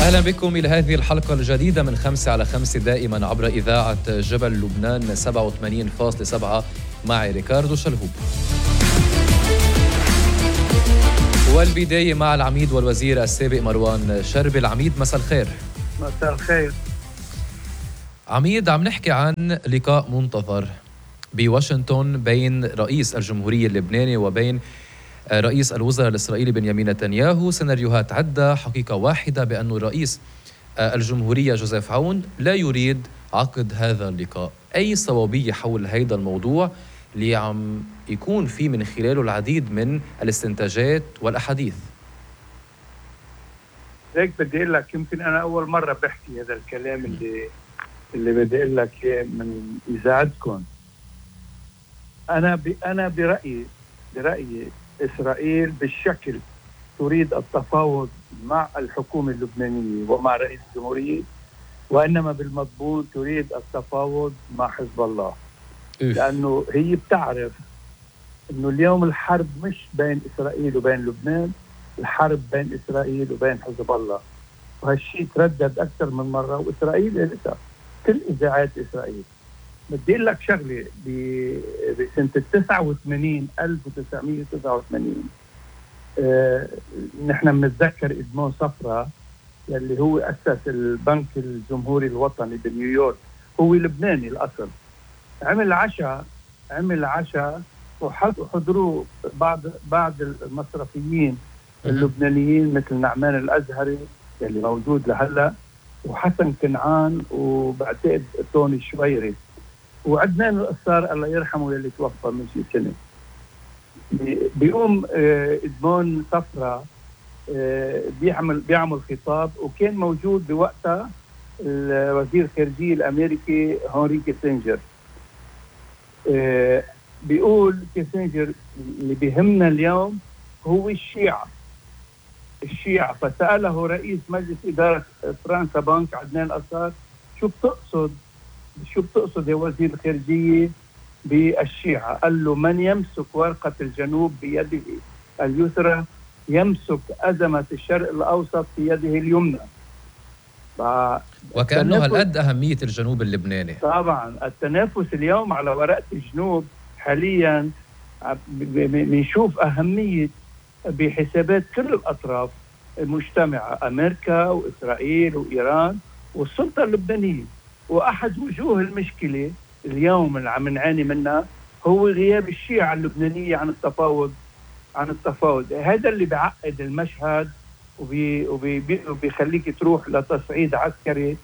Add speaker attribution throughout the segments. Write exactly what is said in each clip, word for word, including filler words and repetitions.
Speaker 1: أهلا بكم إلى هذه الحلقة الجديدة من خمسة على خمسة دائما عبر إذاعة جبل لبنان سبعة وثمانين فاصلة سبعة معي ريكاردو شلهوب. والبداية مع العميد والوزير السابق مروان شربي. العميد مساء الخير.
Speaker 2: مساء الخير.
Speaker 1: عميد، عم نحكي عن لقاء منتظر بواشنطن بين رئيس الجمهورية اللبناني وبين رئيس الوزراء الإسرائيلي بنيامين نتنياهو. سيناريوهات عدة، حقيقة واحدة بأن رئيس الجمهورية جوزيف عون لا يريد عقد هذا اللقاء. أي صوابية حول هذا الموضوع اللي عم يكون فيه من خلاله العديد من الاستنتاجات والأحاديث؟
Speaker 2: هيك بدي أقول لك، يمكن أنا أول مرة بحكي هذا الكلام اللي اللي بدي أقول لك من إذاعتكم. أنا ب... أنا برأيي برأيي إسرائيل بالشكل تريد التفاوض مع الحكومة اللبنانية ومع رئيس الجمهورية، وإنما بالمضبوط تريد التفاوض مع حزب الله. لأنه هي بتعرف إنه اليوم الحرب مش بين إسرائيل وبين لبنان، الحرب بين إسرائيل وبين حزب الله، وهالشيء تردد أكثر من مرة. وإسرائيل قالتها كل إذاعات إسرائيل. بدي أقول لك شغلة، بسنة تسعة وثمانين ألف وتسعمية وتسعة وثمانين آه، نحن بنتذكر إدمون صفرا يلي هو أسس البنك الجمهوري الوطني بنيويورك، هو لبناني الأصل. عمل عشاء عمل عشاء وحضروا بعض بعض المصرفيين اللبنانيين مثل نعمان الأزهري يلي موجود لهلا، وحسن كنعان، وبعتقد توني شويري، وعدنان القصار الله يرحمه يلي توفى من شي سنة. بيقوم إدمون صفرا بيعمل بيعمل خطاب، وكان موجود بوقتها الوزير الخارجية الأمريكي هنري كيسنجر. بيقول كيسنجر اللي بيهمنا اليوم هو الشيعة الشيعة فسأله رئيس مجلس إدارة فرنسا بنك عدنان القصار شو بتقصد شو بتقصد يا وزير الخارجية بالشيعة؟ قال له من يمسك ورقة الجنوب بيده اليسرى يمسك أزمة الشرق الأوسط في يده اليمنى.
Speaker 1: وكأنه هالقد أهمية الجنوب اللبناني.
Speaker 2: طبعا التنافس اليوم على ورقة الجنوب حاليا بنشوف أهمية بحسابات كل الأطراف المجتمعة، أمريكا وإسرائيل وإيران والسلطة اللبنانية. وأحد وجوه المشكلة اليوم اللي عم نعاني منها هو غياب الشيعة اللبنانية عن التفاوض عن التفاوض هذا اللي بيعقد المشهد وبي وبي وبيخليك تروح لتصعيد عسكري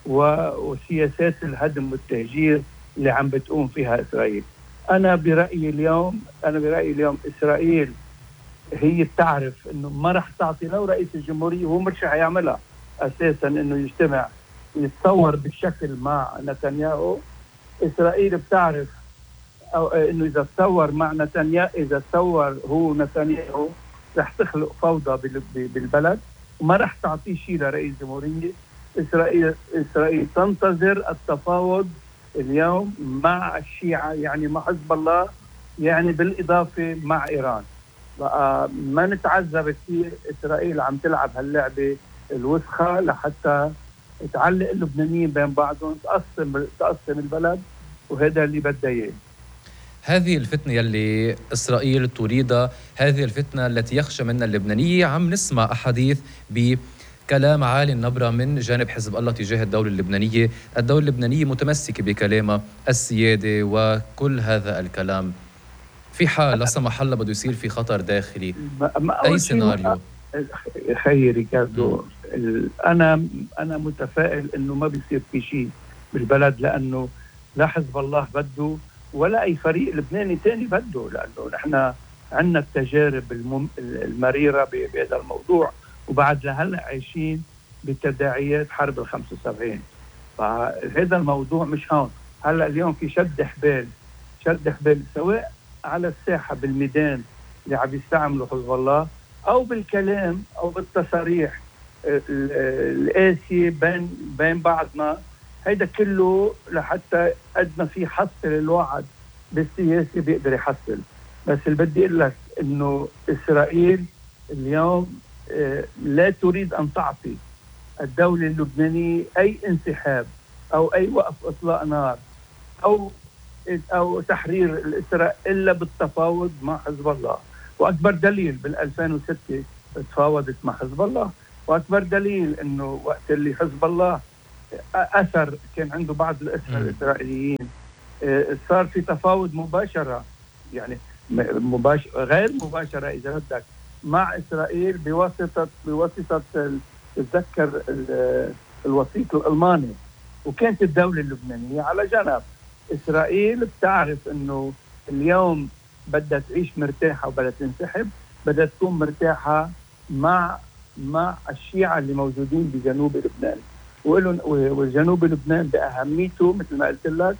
Speaker 2: وسياسات الهدم والتهجير اللي عم بتقوم فيها إسرائيل. أنا برأيي اليوم أنا برأيي اليوم إسرائيل هي بتعرف إنه ما رح تعطي لو رئيس الجمهورية، وهو مش رح يعملها أساساً إنه يجتمع يتصور بالشكل مع نتنياهو. إسرائيل بتعرف أو إنه إذا تصور مع نتنياهو إذا تصور هو نتنياهو رح تخلق فوضى بالبلد وما رح تعطي شيء لرئيس الجمهورية. إسرائيل إسرائيل تنتظر التفاوض اليوم مع الشيعة، يعني مع حزب الله، يعني بالإضافة مع إيران. بقى ما نتعذب كثير، إسرائيل عم تلعب هاللعبة الوسخة لحتى تعلق اللبنانيين بين بعضهم، تقسم تقسم البلد، وهذا اللي بدها اياه.
Speaker 1: هذه الفتنة يلي إسرائيل تريدها، هذه الفتنة التي يخشى منها اللبنانية. عم نسمع أحاديث بكلام عالي النبرة من جانب حزب الله تجاه الدولة اللبنانية. الدولة اللبنانية متمسكة بكلامها السيادة وكل هذا الكلام. في حال لا سمح الله بده يصير في خطر داخلي، أي سيناريو؟
Speaker 2: خير ريكاردو، أنا أنا متفائل إنه ما بيصير في شيء بالبلد، لأنه لا حزب الله بده ولا أي فريق لبناني تاني بده، لأنه نحن عندنا التجارب المم... المريرة بهذا الموضوع، وبعد لهلا عايشين بتداعيات حرب ال خمسة وسبعين. فهذا الموضوع مش هون. هلا اليوم في شد حبال شد حبال سواء على الساحة بالميدان اللي عم يستعملوا حزب الله، أو بالكلام أو بالتصاريح القاسية بين بين بعضنا. هيدا كله لحتى قد ما في حصل الوعد بالسياسة بيقدر يحصل. بس اللي بدي أقول لك إنه إسرائيل اليوم لا تريد أن تعطي الدولة اللبنانية أي انسحاب أو أي وقف إطلاق نار أو أو تحرير الأسرى إلا بالتفاوض مع حزب الله. وأكبر دليل بال ألفين وستة تفاوضت مع حزب الله، وأكبر دليل إنه وقت اللي حزب الله أثر كان عنده بعض الأسرى الإسرائيليين صار في تفاوض مباشرة، يعني مباشر غير مباشرة إذا بدك، مع إسرائيل بواسطة بواسطة تتذكر الوسيط الألماني، وكانت الدولة اللبنانية على جنب. إسرائيل بتعرف إنه اليوم بدها تعيش مرتاحة وبدها تنسحب، بدها تكون مرتاحة مع مع الشيعة اللي موجودين بجنوب لبنان، وجنوب لبنان بأهميته مثل ما قلت لك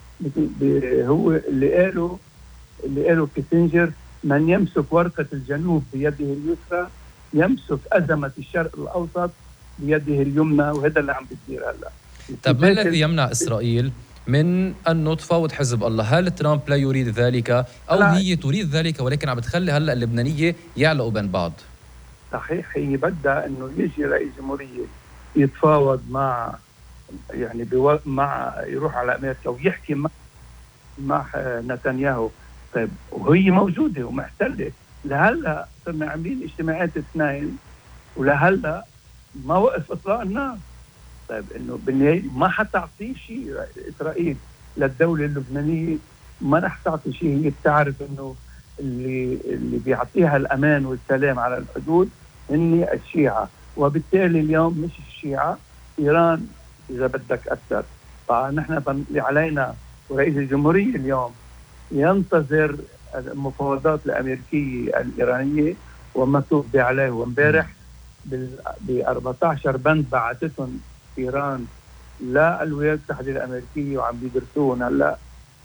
Speaker 2: هو اللي قاله اللي قاله كيسنجر: من يمسك ورقة الجنوب بيده اليسرى يمسك أزمة الشرق الأوسط بيده اليمنى، وهذا اللي عم بيصير هلا.
Speaker 1: طب ما الذي يمنع إسرائيل من أنه تفاوض حزب الله؟ هل ترامب لا يريد ذلك أو هي تريد ذلك ولكن عم بتخلي هلا اللبنانية يعلقوا بين بعض؟ صحيح،
Speaker 2: هي بدها انه يجي رئيس جمهورية يتفاوض مع يعني بو... مع يروح على امريكا ويحكي مع مع نتنياهو. طيب وهي موجودة ومحتلة لهلا، صرنا عاملين اجتماعات اثنين ولهلا ما وقف اطلاق النار. طيب انه بالنهاية ما حتعطي شيء اسرائيل للدولة اللبنانية، ما رح تعطي شيء. هي بتعرف انه اللي اللي بيعطيها الامان والسلام على الحدود هن الشيعة، وبالتالي اليوم مش الشيعة، ايران اذا بدك اكثر. فنحن علينا ورئيس الجمهورية اليوم ينتظر المفاوضات الامريكيه الايرانيه ومكتوب عليه. وامبارح ب أربعة عشر بند بعثتهم ايران للولايات المتحده الامريكيه وعم بيدرسوهم هلا،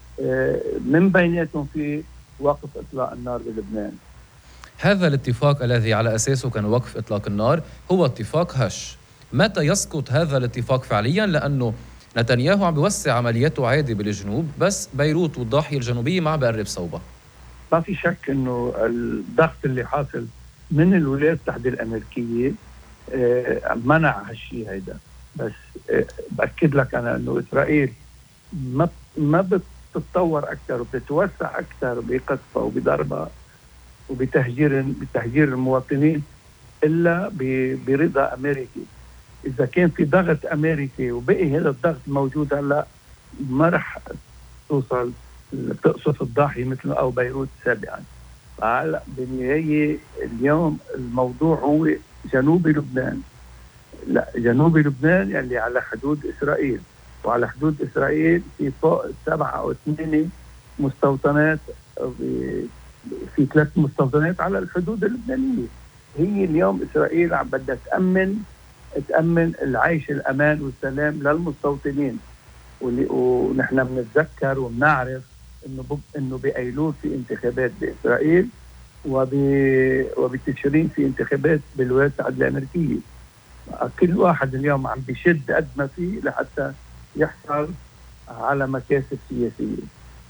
Speaker 2: من بيناتهم في وقف اطلاق النار بلبنان.
Speaker 1: هذا الاتفاق الذي على اساسه كان وقف اطلاق النار هو اتفاق هش. متى يسقط هذا الاتفاق فعليا؟ لانه نتنياهو عم بيوسع عملياته عادي بالجنوب، بس بيروت والضاحيه الجنوبيه ما عم بقرب صوبها.
Speaker 2: ما في شك انه الضغط اللي حاصل من الولايات المتحده الامريكيه منع هالشيء هيدا. بس باكد لك انا انه اسرائيل ما ما بتتطور اكثر وبتتوسع اكثر بقصفها وبضربها وبتهجير بتهجير المواطنين الا برضا امريكي. اذا كان في ضغط امريكي وبقي هذا الضغط موجود هلا، ما رح توصل تقصف الضاحيه مثل او بيروت سابقا. فهلا بالنهايه اليوم الموضوع هو جنوب لبنان. لا جنوب لبنان اللي يعني على حدود اسرائيل، وعلى حدود اسرائيل في فوق سبعه او ثمانيه مستوطنات، في ثلاث مستوطنات على الحدود اللبنانيه. هي اليوم اسرائيل عم بدها تامن تامن العيش الامان والسلام للمستوطنين، ونحن بنتذكر وبنعرف انه انه بايلول في انتخابات باسرائيل وب وبتشرين في انتخابات بالولايات المتحده الامريكيه. كل واحد اليوم عم بيشد قد ما فيه لحتى يحصل على مكاسب سياسيه.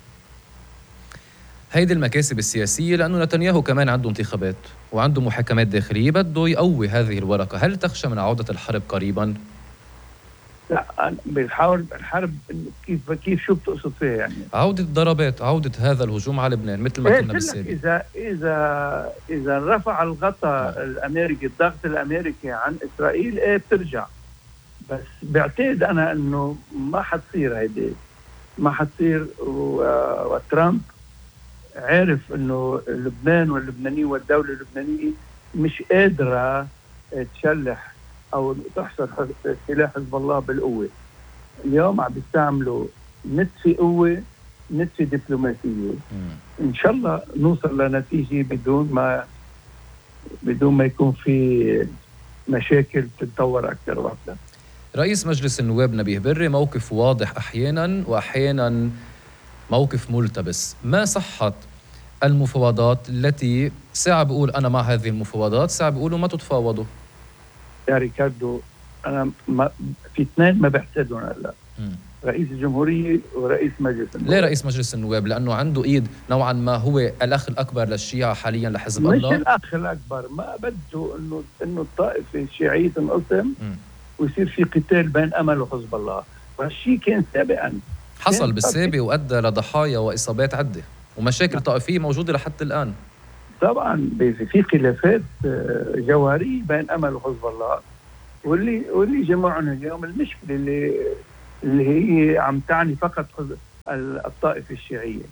Speaker 1: هيدي المكاسب السياسيه لانه نتنياهو كمان عنده انتخابات وعنده محاكمات داخليه، بده يقوي هذه الورقه. هل تخشى من عوده الحرب قريبا؟
Speaker 2: لا بنحاول الحرب كيف كيف شو بتقصد فيها يعني؟
Speaker 1: عودة الضربات، عودة هذا الهجوم على لبنان مثل ما كنا بالسابق.
Speaker 2: إذا إذا إذا رفع الغطاء الأمريكي، الضغط الأمريكي عن إسرائيل إيه بترجع. بس بعتقد أنا إنه ما حتصير هيدي، ما حتصير. وترامب عارف إنه لبنان واللبنانيين والدولة اللبنانية مش قادرة تشلح أو تحصر سلاح حزب الله بالقوة. اليوم عم بيستعملوا نتفة قوة، نتفة دبلوماسية. إن شاء الله نوصل لنتيجة بدون ما بدون ما يكون في مشاكل تتطور أكثر وأكثر.
Speaker 1: رئيس مجلس النواب نبيه بري موقف واضح أحيانا وأحيانا موقف ملتبس. ما صحة المفاوضات التي ساعة بيقول أنا مع هذه المفاوضات، ساعة بيقولوا ما تتفاوضوا؟
Speaker 2: يا ريكاردو أنا ما في اثنين ما بحسدهم هلا، رئيس الجمهورية ورئيس مجلس النواب.
Speaker 1: ليه رئيس مجلس النواب؟ لأنه عنده إيد نوعا ما، هو الأخ الأكبر للشيعة حاليا لحزب
Speaker 2: مش
Speaker 1: الله.
Speaker 2: مش الأخ الأكبر، ما بده إنه إنه الطائفة الشيعية تنقسم ويصير في قتال بين أمل وحزب الله. وهالشيء كان سابقا
Speaker 1: حصل بالسابق وأدى لضحايا وإصابات عدة ومشاكل طائفية موجودة لحتى الآن.
Speaker 2: طبعا في خلافات جوهرية بين أمل وحزب الله، واللي واللي جمعنا اليوم المشكلة اللي اللي هي عم تعني فقط الطائفة الشيعية.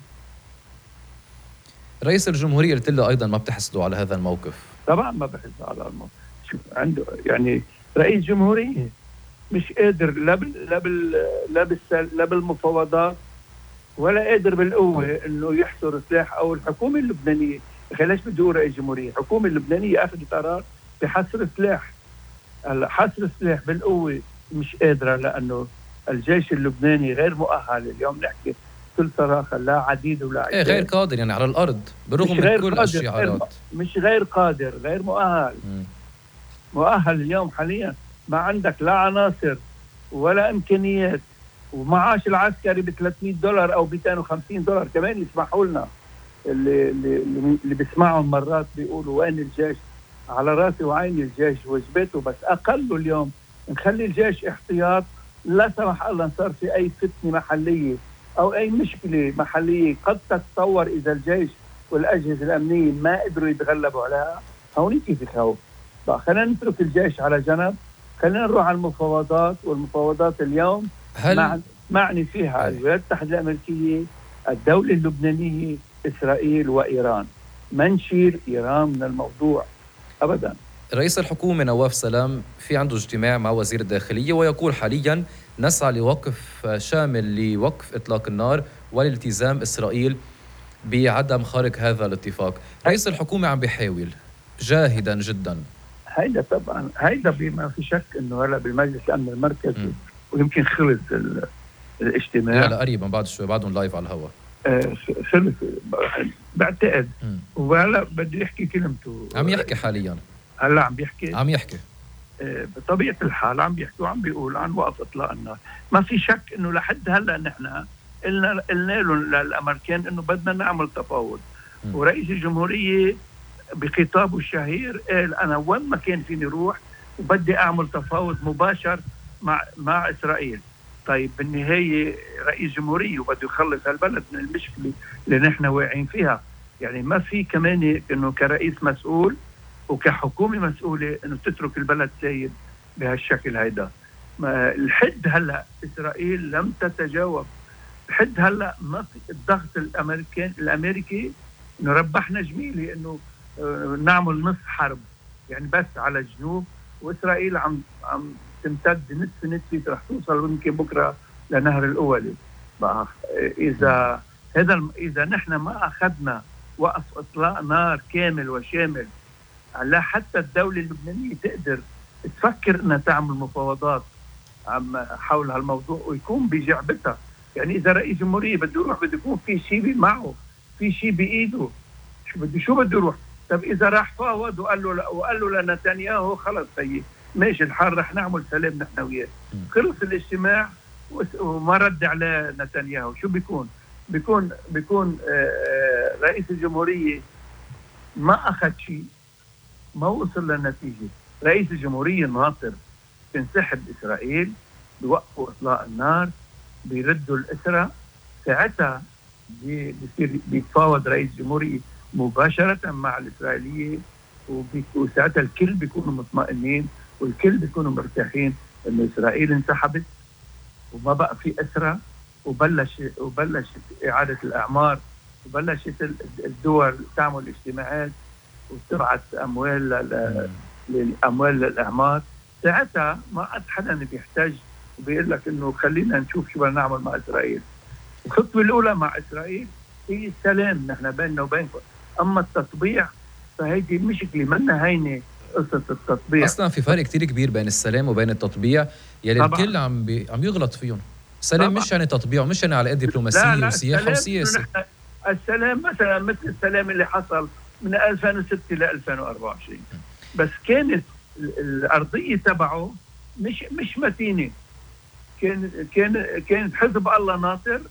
Speaker 1: رئيس الجمهورية قلت له أيضا ما بتحسدوا على هذا الموقف؟
Speaker 2: طبعا ما بحس على الموقف. شو عنده يعني رئيس جمهورية مش قادر لا بال لا بال لا, بالسل... لا بالمفاوضات ولا قادر بالقوة انه يحصر سلاح، او الحكومة اللبنانية. ليش بدي اقول رئيس جمهورية؟ الحكومة اللبنانية اخذت قرار بحصر سلاح. هلا حصر السلاح بالقوة مش قادرة، لانه الجيش اللبناني غير مؤهل. اليوم نحكي بكل صراحة لا عديد ولا عديد.
Speaker 1: ايه غير قادر يعني على الارض بالرغم من كل الشعارات.
Speaker 2: مش غير قادر، غير مؤهل. م. مؤهل اليوم حاليا ما عندك لا عناصر ولا امكانيات، ومعاش العسكري ب ثلاثمئة دولار او مئتين وخمسين دولار كمان يسمحوا لنا. اللي اللي, اللي بيسمعهم مرات بيقولوا وين الجيش؟ على راسي وعيني الجيش واجباته، بس اقله اليوم نخلي الجيش احتياط لا سمح الله صار في اي فتنه محليه او اي مشكله محليه قد تتطور اذا الجيش والاجهزه الامنيه ما قدروا يتغلبوا عليها. هونيك في خوف. بقى خلينا نترك الجيش على جنب، خلينا نروح على المفاوضات. والمفاوضات اليوم هل... معني فيها الولايات المتحده الامريكيه، الدوله اللبنانيه، اسرائيل وايران. ما نشيل ايران من الموضوع ابدا.
Speaker 1: رئيس الحكومه نواف سلام في عنده اجتماع مع وزير الداخليه ويقول حاليا نسعى لوقف شامل لوقف اطلاق النار والالتزام اسرائيل بعدم خرق هذا الاتفاق. رئيس الحكومه عم بيحاول جاهدا جدا.
Speaker 2: هيدا طبعا هيدا بما في شك انه هلا بالمجلس الامن المركزي م. ويمكن خلص الاجتماع.
Speaker 1: لا قريبا بعد شوي بعدهم لايف على الهواء.
Speaker 2: آه خلص بعتقد. وهلا بدي يحكي كلمته.
Speaker 1: عم يحكي حاليا.
Speaker 2: هلا عم بيحكي
Speaker 1: عم يحكي
Speaker 2: آه بطبيعه الحال عم بيحكي وعم بيقول عن وقف اطلاق النار. ما في شك انه لحد هلا نحن قلنا قلنا لهم للامريكان انه بدنا نعمل تفاوض. م. ورئيس الجمهوريه بخطابه الشهير قال انا وين ما كان فيني روح وبدي اعمل تفاوض مباشر مع مع اسرائيل. طيب بالنهايه رئيس جمهوريه وبده يخلص هالبلد من المشكله اللي نحن واقعين فيها. يعني ما في كمان انه كرئيس مسؤول وكحكومه مسؤوله انه تترك البلد سايب بهالشكل هيدا. الحد هلا اسرائيل لم تتجاوب. الحد هلا ما في الضغط الامريكان الامريكي انه ربحنا جميله انه نعمل نص حرب يعني بس على الجنوب، واسرائيل عم عم تمتد نصف نصف رح توصل يمكن بكره لنهر الاولي. بقى اذا هذا اذا نحن ما اخذنا وقف اطلاق نار كامل وشامل لا حتى الدوله اللبنانيه تقدر تفكر انها تعمل مفاوضات عم حول هالموضوع ويكون بجعبتها. يعني اذا رئيس جمهوريه بده يروح بده يكون في شيء معه، في شيء بايده. شو بده شو بده يروح؟ طب اذا راح فاوض وقال له وقال له لنتنياهو خلص طيب ماشي الحال رح نعمل سلام نحن وياه. خلص الاجتماع وما رد على نتنياهو، شو بيكون؟ بيكون بيكون رئيس الجمهوريه ما اخذ شيء، ما وصل للنتيجه. رئيس الجمهوريه ناطر تنسحب اسرائيل، بيوقفوا اطلاق النار، بيردوا الاسرى، ساعتها بيصير بيتفاوض رئيس الجمهوريه مباشره مع الاسرائيليه، وساعتها الكل بيكونوا مطمئنين والكل بيكونوا مرتاحين انه اسرائيل انسحبت وما بقى في اسرى، وبلش وبلشت اعاده الاعمار، وبلشت الدول تعمل اجتماعات وتبعث اموال للاموال للاعمار. ساعتها ما عاد حدا بيحتاج وبيقول لك انه خلينا نشوف شو بدنا نعمل مع اسرائيل. الخطوه الاولى مع اسرائيل هي السلام نحن بيننا وبينكم، اما التطبيع فهيدي مشكله منا هينه. قصه التطبيع
Speaker 1: اصلا في فرق كتير كبير بين السلام وبين التطبيع يلي الكل عم بي... عم يغلط فيهم. السلام مش يعني تطبيع ومش يعني على قد دبلوماسيه وسياحه وسياسه.
Speaker 2: السلام مثلا مثل السلام اللي حصل من ألفين وستة ل ألفين وأربعة وعشرين، بس كانت الارضيه تبعه مش مش متينه. كان كان كانت حزب الله ناطر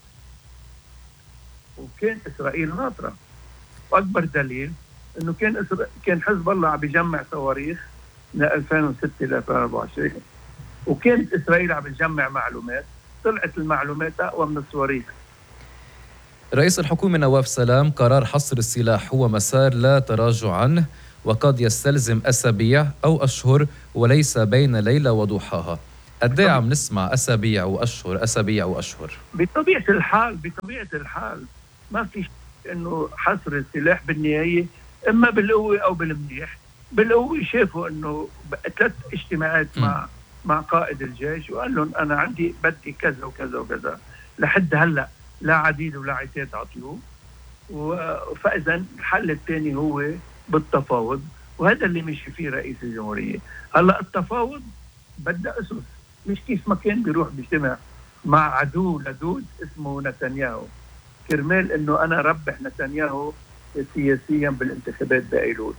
Speaker 2: وكان اسرائيل ناطره. واكبر دليل انه كان كان حزب الله عم بيجمع صواريخ من ألفين وستة ل ألفين وأربعة وعشرين وكانت إسرائيل عم تجمع معلومات، طلعت المعلومات أقوى من الصواريخ.
Speaker 1: رئيس الحكومة نواف سلام: قرار حصر السلاح هو مسار لا تراجع عنه، وقد يستلزم أسابيع أو أشهر وليس بين ليلة وضحاها. قد ايه عم نسمع أسابيع وأشهر أسابيع وأشهر؟
Speaker 2: بطبيعة الحال بطبيعة الحال ما في شيء إنه حصر السلاح بالنهاية إما بالقوة أو بالمنيح. بالقوة شافوا إنه ثلاث اجتماعات م. مع مع قائد الجيش وقال لهم أنا عندي بدي كذا وكذا وكذا، لحد هلأ لا عديد ولا عتاد عطيوه. فإذا الحل الثاني هو بالتفاوض، وهذا اللي مشي فيه رئيس الجمهورية. هلأ التفاوض بدأ أسس، مش كيف ما كان بيروح بيجتمع مع عدو لدود اسمه نتنياهو كرمال انه انا ربح نتنياهو سياسيا بالانتخابات بايلول.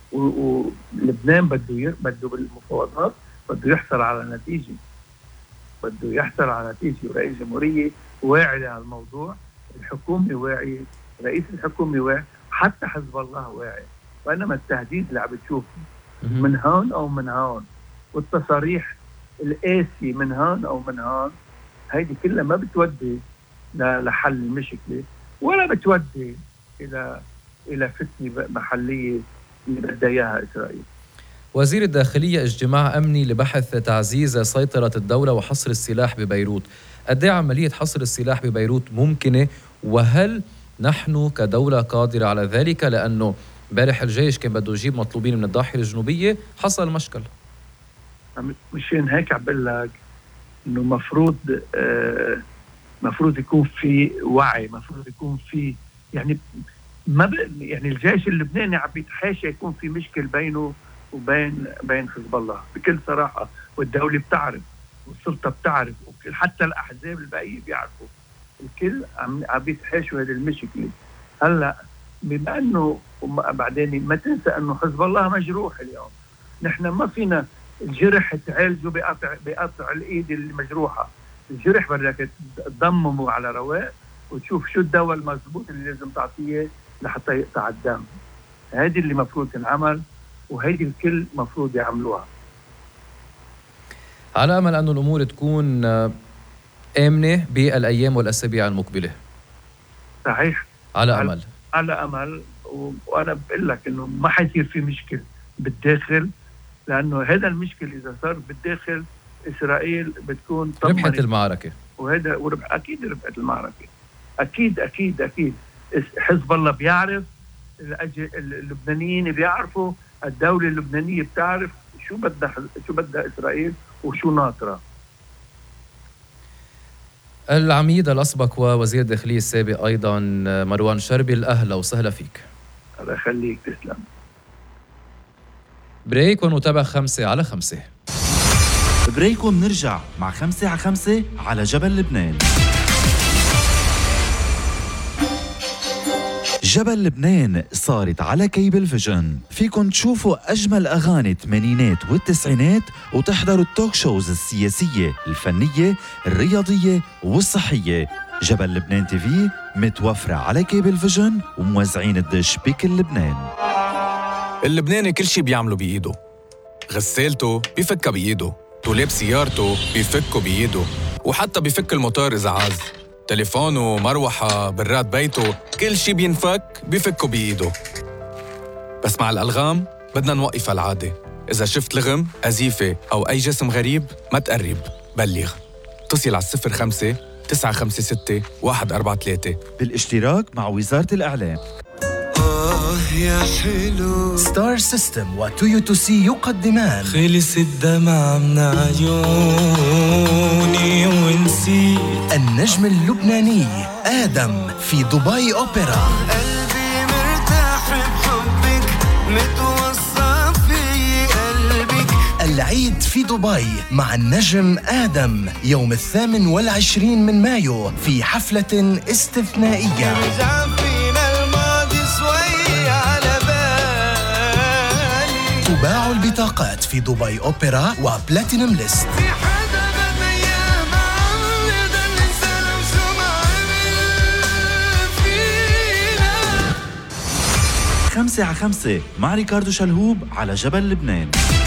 Speaker 2: ولبنان بده بده بالمفاوضات بده يحصل على نتيجه، بده يحصل على نتيجه، ورئيس الجمهوريه واعي على الموضوع، الحكومه واعيه، رئيس الحكومه واعي، حتى حزب الله واعي. وانما التهديد اللي عم بتشوفه من هون او من هون، والتصاريح القاسي من هون او من هون، هيدي كلها ما بتودي لحل المشكله ولا بتودي الى الى فتنه محليه اللي بدها اياها اسرائيل.
Speaker 1: وزير الداخليه: اجتماع امني لبحث تعزيز سيطره الدوله وحصر السلاح ببيروت. قد ايه عمليه حصر السلاح ببيروت ممكنه، وهل نحن كدوله قادره على ذلك؟ لانه امبارح الجيش كان بده يجيب مطلوبين من الضاحيه الجنوبيه، حصل مشكل.
Speaker 2: مشان هيك عم بقول لك انه مفروض آه مفروض يكون في وعي، مفروض يكون في يعني ما يعني الجيش اللبناني عم بيتحاشى يكون في مشكل بينه وبين بين حزب الله بكل صراحه، والدوله بتعرف والسلطه بتعرف وحتى الاحزاب الباقيه بيعرفوا، الكل عم عم بيتحاشوا هذه المشكله. هلا بما انه بعدين ما تنسى انه حزب الله مجروح اليوم، نحن ما فينا الجرح تعالجه بقطع بقطع الايد المجروحه، الجرح بدك تضممه على رواق وتشوف شو الدواء المضبوط اللي لازم تعطيه لحتى يقطع الدم. هذه اللي مفروض تنعمل، وهيدي الكل مفروض يعملوها.
Speaker 1: على امل انه الامور تكون امنه بالايام والاسابيع المقبله.
Speaker 2: صحيح،
Speaker 1: على امل
Speaker 2: على امل وانا بقول لك انه ما حيصير في مشكل بالداخل، لانه هذا المشكل اذا صار بالداخل اسرائيل بتكون
Speaker 1: ربحت المعركه،
Speaker 2: وهذا وربح اكيد ربحت المعركه، اكيد اكيد اكيد. حزب الله بيعرف، اللبنانيين بيعرفوا، الدوله اللبنانيه بتعرف شو بدها شو بدها اسرائيل وشو ناطره.
Speaker 1: العميد الاسبق ووزير الداخليه السابق ايضا مروان شربل، اهلا وسهلا فيك.
Speaker 2: الله يخليك، تسلم.
Speaker 1: بريك ونتابع خمسة على خمسة.
Speaker 3: بريك ومنرجع مع خمسة على خمسة على جبل لبنان. جبل لبنان صارت على كيبل فيجن، فيكن تشوفوا أجمل أغاني الثمانينات والتسعينات وتحضروا التوك شوز السياسية، الفنية، الرياضية والصحية. جبل لبنان تي في متوفرة على كيبل فيجن وموزعين الدش بكل لبنان.
Speaker 4: اللبناني كل شي بيعمله بإيده، غسالته بيفكها بإيده، دولاب سيارته بيفكه بإيده، وحتى بيفك الموتور إذا عاز، تليفونه، مروحة، براد بيته، كل شي بينفك بيفكه بإيده. بس مع الألغام بدنا نوقف العادة. إذا شفت لغم، أزيفة أو أي جسم غريب ما تقرب، بلغ. اتصل على الصفر خمسة تسعة خمسة ستة واحد أربعة ثلاثة
Speaker 3: بالاشتراك مع وزارة الإعلام.
Speaker 5: يا حلو.
Speaker 6: ستار سيستم وتويوتو سي يقدمان
Speaker 5: خلص الدمع من عيوني ونسيت
Speaker 6: النجم اللبناني آدم في دبي أوبرا.
Speaker 5: قلبي مرتاح بحبك، متوصى في قلبك.
Speaker 6: العيد في دبي مع النجم آدم يوم الثامن والعشرين من مايو في حفلة استثنائية. تباع البطاقات في دبي أوبرا وبلاتينوم ليست.
Speaker 3: خمسة على خمسة مع ريكاردو شلهوب على جبل لبنان.